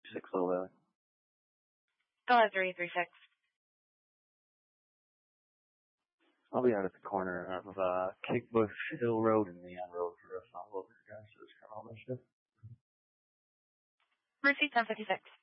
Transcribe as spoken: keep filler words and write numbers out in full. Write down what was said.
six Little Valley. Go ahead, three three six. I'll be out at the corner of uh, Cakebush Hill Road and Leon Road for a follow-up, guys. So it's criminal initiative. Mercy ten fifty-six.